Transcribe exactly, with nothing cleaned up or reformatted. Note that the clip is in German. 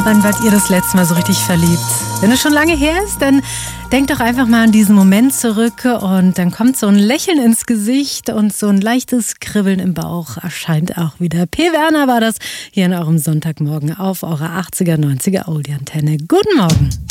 Wann wart ihr das letzte Mal so richtig verliebt? Wenn es schon lange her ist, dann denkt doch einfach mal an diesen Moment zurück und dann kommt so ein Lächeln ins Gesicht und so ein leichtes Kribbeln im Bauch erscheint auch wieder. P. Werner war das hier in eurem Sonntagmorgen auf eurer achtziger, neunziger Oldie-Antenne. Guten Morgen.